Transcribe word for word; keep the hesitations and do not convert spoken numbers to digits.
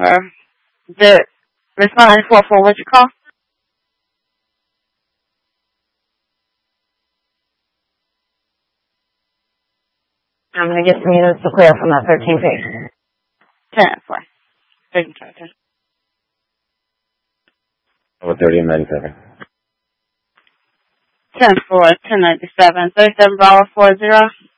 Uh, the respond four four, what's your call? I'm going to get some units to clear from that thirteen phase. ten four. thirteen ten. Over thirty and ninety-seven. ten four, ten ninety-seven. thirty-seven Bravo four zero.